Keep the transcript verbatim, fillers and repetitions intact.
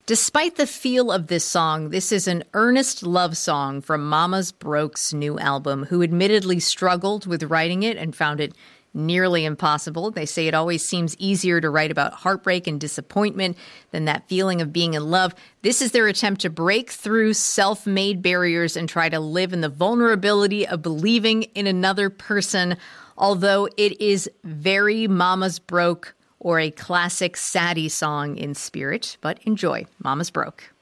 Despite the feel of this song, this is an earnest love song from Mama's Broke's new album, who admittedly struggled with writing it and found it nearly impossible. They say it always seems easier to write about heartbreak and disappointment than that feeling of being in love. This is their attempt to break through self-made barriers and try to live in the vulnerability of believing in another person, although it is very Mama's Broke or a classic Sadie song in spirit. But enjoy Mama's Broke.